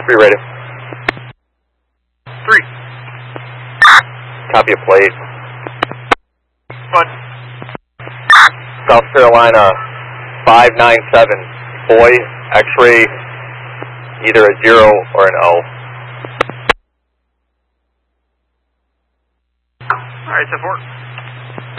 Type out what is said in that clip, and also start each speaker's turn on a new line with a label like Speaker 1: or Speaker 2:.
Speaker 1: 3 rated.
Speaker 2: 3.
Speaker 1: Copy a plate.
Speaker 2: 1.
Speaker 1: South Carolina 597. Boy, X-ray, either a 0 or an O.
Speaker 2: Alright, 10-4.